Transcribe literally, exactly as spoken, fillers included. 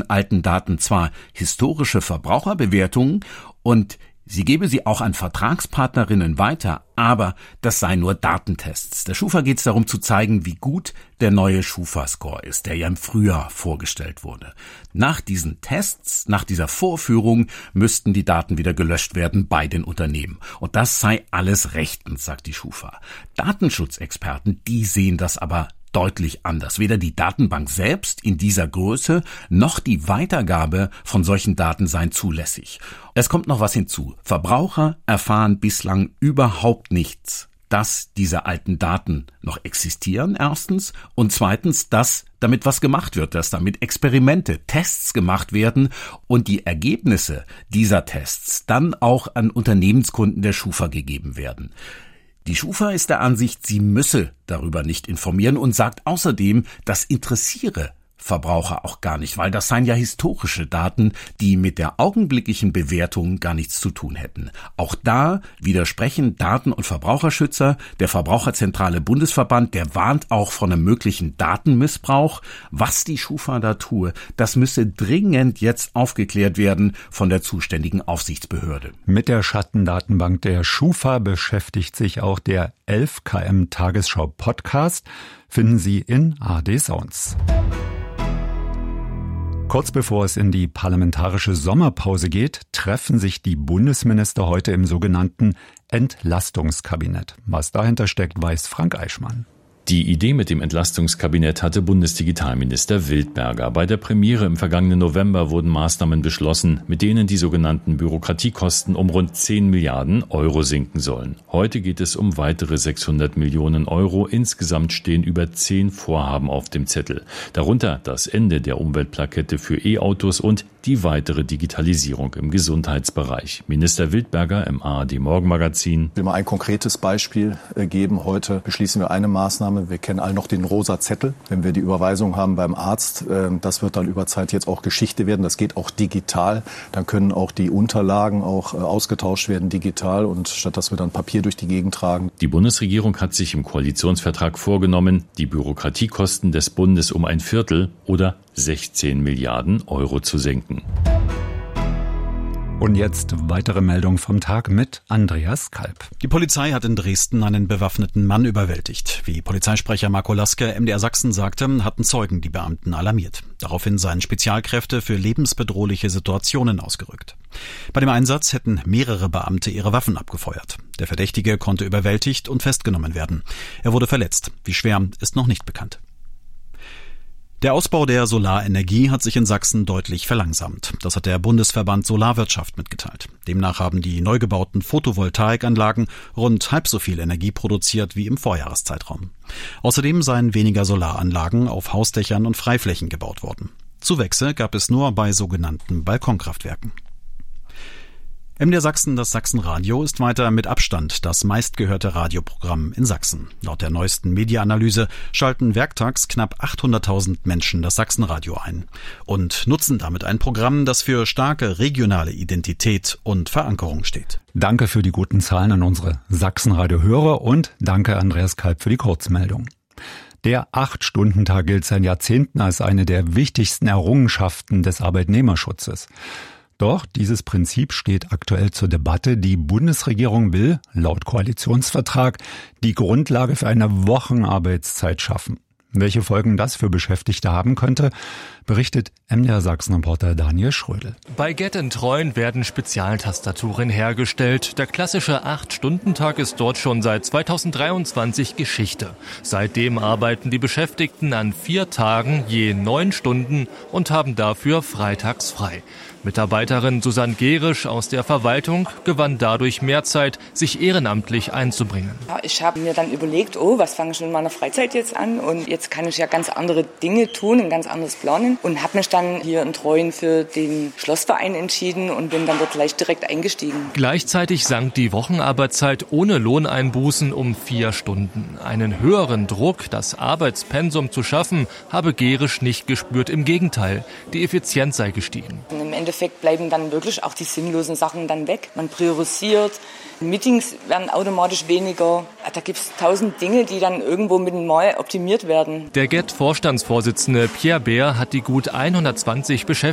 diesen alten Daten zwar historische Verbraucherbewertungen und sie gebe sie auch an Vertragspartnerinnen weiter, aber das seien nur Datentests. Der Schufa geht es darum zu zeigen, wie gut der neue Schufa-Score ist, der ja im Frühjahr vorgestellt wurde. Nach diesen Tests, nach dieser Vorführung, müssten die Daten wieder gelöscht werden bei den Unternehmen. Und das sei alles rechtens, sagt die Schufa. Datenschutzexperten, die sehen das aber deutlich anders. Weder die Datenbank selbst in dieser Größe noch die Weitergabe von solchen Daten seien zulässig. Es kommt noch was hinzu. Verbraucher erfahren bislang überhaupt nichts, dass diese alten Daten noch existieren, erstens, und zweitens, dass damit was gemacht wird, dass damit Experimente, Tests gemacht werden und die Ergebnisse dieser Tests dann auch an Unternehmenskunden der Schufa gegeben werden. Die Schufa ist der Ansicht, sie müsse darüber nicht informieren und sagt außerdem, das interessiere Verbraucher auch gar nicht, weil das seien ja historische Daten, die mit der augenblicklichen Bewertung gar nichts zu tun hätten. Auch da widersprechen Daten- und Verbraucherschützer. Der Verbraucherzentrale Bundesverband, der warnt auch von einem möglichen Datenmissbrauch. Was die Schufa da tue, das müsse dringend jetzt aufgeklärt werden von der zuständigen Aufsichtsbehörde. Mit der Schattendatenbank der Schufa beschäftigt sich auch der elf K M Tagesschau Podcast. Finden Sie in A R D Sounds. Kurz bevor es in die parlamentarische Sommerpause geht, treffen sich die Bundesminister heute im sogenannten Entlastungskabinett. Was dahinter steckt, weiß Frank Eichmann. Die Idee mit dem Entlastungskabinett hatte Bundesdigitalminister Wildberger. Bei der Premiere im vergangenen November wurden Maßnahmen beschlossen, mit denen die sogenannten Bürokratiekosten um rund zehn Milliarden Euro sinken sollen. Heute geht es um weitere sechshundert Millionen Euro. Insgesamt stehen über zehn Vorhaben auf dem Zettel. Darunter das Ende der Umweltplakette für E-Autos und die weitere Digitalisierung im Gesundheitsbereich. Minister Wildberger im A R D Morgenmagazin. Ich will mal ein konkretes Beispiel geben. Heute beschließen wir eine Maßnahme. Wir kennen alle noch den rosa Zettel. Wenn wir die Überweisung haben beim Arzt, das wird dann über Zeit jetzt auch Geschichte werden. Das geht auch digital. Dann können auch die Unterlagen auch ausgetauscht werden digital und statt dass wir dann Papier durch die Gegend tragen. Die Bundesregierung hat sich im Koalitionsvertrag vorgenommen, die Bürokratiekosten des Bundes um ein Viertel oder sechzehn Milliarden Euro zu senken. Und jetzt weitere Meldung vom Tag mit Andreas Kalb. Die Polizei hat in Dresden einen bewaffneten Mann überwältigt. Wie Polizeisprecher Marco Laske M D R Sachsen sagte, hatten Zeugen die Beamten alarmiert. Daraufhin seien Spezialkräfte für lebensbedrohliche Situationen ausgerückt. Bei dem Einsatz hätten mehrere Beamte ihre Waffen abgefeuert. Der Verdächtige konnte überwältigt und festgenommen werden. Er wurde verletzt. Wie schwer, ist noch nicht bekannt. Der Ausbau der Solarenergie hat sich in Sachsen deutlich verlangsamt. Das hat der Bundesverband Solarwirtschaft mitgeteilt. Demnach haben die neu gebauten Photovoltaikanlagen rund halb so viel Energie produziert wie im Vorjahreszeitraum. Außerdem seien weniger Solaranlagen auf Hausdächern und Freiflächen gebaut worden. Zuwächse gab es nur bei sogenannten Balkonkraftwerken. M D R Sachsen, das Sachsenradio, ist weiter mit Abstand das meistgehörte Radioprogramm in Sachsen. Laut der neuesten Mediaanalyse schalten werktags knapp achthunderttausend Menschen das Sachsenradio ein und nutzen damit ein Programm, das für starke regionale Identität und Verankerung steht. Danke für die guten Zahlen an unsere Sachsenradio-Hörer und danke Andreas Kalb für die Kurzmeldung. Der Acht-Stunden-Tag gilt seit Jahrzehnten als eine der wichtigsten Errungenschaften des Arbeitnehmerschutzes. Doch dieses Prinzip steht aktuell zur Debatte. Die Bundesregierung will, laut Koalitionsvertrag, die Grundlage für eine Wochenarbeitszeit schaffen. Welche Folgen das für Beschäftigte haben könnte, berichtet M D R Sachsen-Reporter Daniel Schrödel. Bei Get and Treuen werden Spezialtastaturen hergestellt. Der klassische acht-Stunden-Tag ist dort schon seit zweitausenddreiundzwanzig Geschichte. Seitdem arbeiten die Beschäftigten an vier Tagen je neun Stunden und haben dafür freitags frei. Mitarbeiterin Susanne Gerisch aus der Verwaltung gewann dadurch mehr Zeit, sich ehrenamtlich einzubringen. Ja, ich habe mir dann überlegt, oh, was fange ich in meiner Freizeit jetzt an? Und jetzt kann ich ja ganz andere Dinge tun, ein ganz anderes planen. Und habe mich dann hier in Treuen für den Schlossverein entschieden und bin dann dort gleich direkt eingestiegen. Gleichzeitig sank die Wochenarbeitszeit ohne Lohneinbußen um vier Stunden. Einen höheren Druck, das Arbeitspensum zu schaffen, habe Gerisch nicht gespürt. Im Gegenteil, die Effizienz sei gestiegen. Und im Endeffekt bleiben dann wirklich auch die sinnlosen Sachen dann weg. Man priorisiert, Meetings werden automatisch weniger. Da gibt es tausend Dinge, die dann irgendwo mit dem Mal optimiert werden. Der Get-Vorstandsvorsitzende Pierre Beer hat die gut hundertzwanzig Beschäftigten